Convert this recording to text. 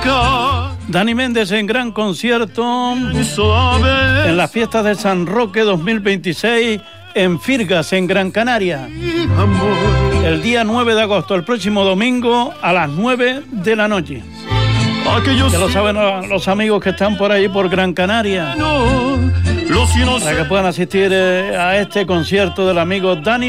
Dani Méndez en gran concierto en las fiestas de San Roque 2026 en Firgas, en Gran Canaria. El día 9 de agosto, el próximo domingo a las 9 de la noche. Ya lo saben los amigos que están por ahí por Gran Canaria, para que puedan asistir a este concierto del amigo Dani